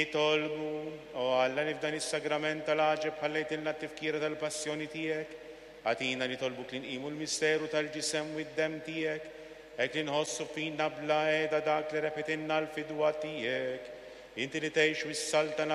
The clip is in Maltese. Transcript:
Tolbu, o Alla li f'dan is-sagrament tal-għaġeb ħallejtilna t-tifkira tal-passjoni tiegħek, għatina li tolbuk li nqimu l-misteru tal-ġisem u d-dem tiegħek, hekk li nħossu fina bla qiegħda dak li repetinna l-fidwa tiegħek, inti li tgħix u s-saltana